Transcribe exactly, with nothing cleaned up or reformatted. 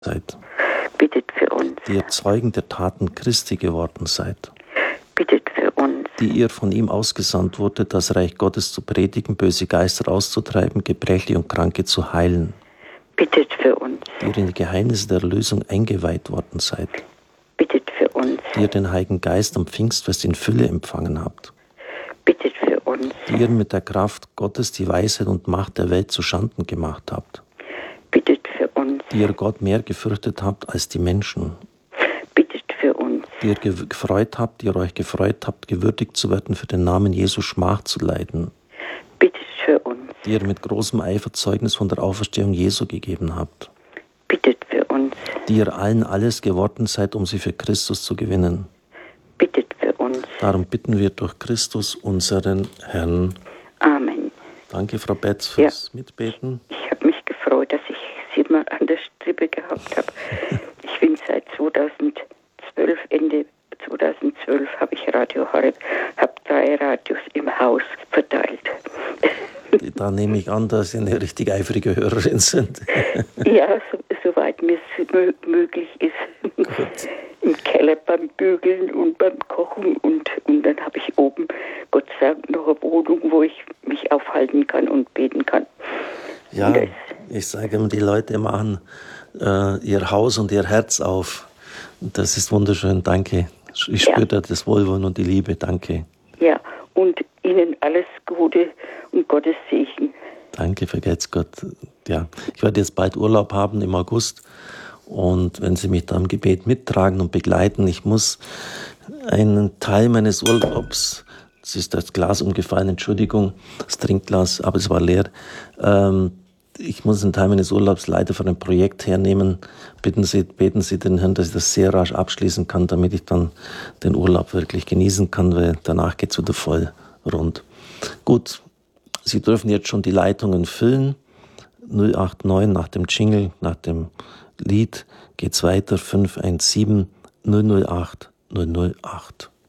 seid, bittet für uns, die ihr Zeugen der Taten Christi geworden seid, bittet für uns, die ihr von ihm ausgesandt wurdet, das Reich Gottes zu predigen, böse Geister auszutreiben, Gebrechliche und Kranke zu heilen, bittet für uns, die ihr in die Geheimnisse der Erlösung eingeweiht worden seid, bittet für uns, die ihr den Heiligen Geist am Pfingstfest in Fülle empfangen habt, bittet für uns, die ihr mit der Kraft Gottes die Weisheit und Macht der Welt zu Schanden gemacht habt, bittet für uns, die ihr Gott mehr gefürchtet habt als die Menschen, bittet für uns, die ihr ge- gefreut habt, die ihr euch gefreut habt, gewürdigt zu werden, für den Namen Jesu Schmach zu leiden, bittet für uns, die ihr mit großem Eifer Zeugnis von der Auferstehung Jesu gegeben habt, bittet für uns, die ihr allen alles geworden seid, um sie für Christus zu gewinnen. bittet für uns. Darum bitten wir durch Christus, unseren Herrn. Amen. Danke, Frau Betz, fürs Mitbeten. Ich habe mich gefreut, dass ich Sie mal an der Strippe gehabt habe. Ich bin seit zweitausendzwölf, Ende zweitausendzwölf habe ich Radio Horeb, habe drei Radios im Haus verteilt. Da nehme ich an, dass Sie eine richtig eifrige Hörerin sind. Ja, so, soweit mir es mö- möglich ist. Gut. Im Keller beim Bügeln und beim Kochen und, und dann habe ich oben, Gott sei Dank, noch eine Wohnung, wo ich mich aufhalten kann und beten kann. Ja, Und das, ich sage immer, die Leute machen äh, ihr Haus und ihr Herz auf. Und das ist wunderschön, danke. Ich Ja. spüre da das Wohlwollen und die Liebe, danke. ja, und Ihnen alles Gute und Gottes Segen. Danke, vergelt's Gott. Ja, ich werde jetzt bald Urlaub haben im August. Und wenn Sie mich da im Gebet mittragen und begleiten, ich muss einen Teil meines Urlaubs, es ist das Glas umgefallen, Entschuldigung, das Trinkglas, aber es war leer, ähm, ich muss einen Teil meines Urlaubs leider von einem Projekt hernehmen. Bitten Sie, beten Sie den Herrn, dass ich das sehr rasch abschließen kann, damit ich dann den Urlaub wirklich genießen kann, weil danach geht's wieder voll rund. Gut, Sie dürfen jetzt schon die Leitungen füllen. null acht neun nach dem Jingle, nach dem Lied geht's weiter, fünf eins sieben null null acht null null acht.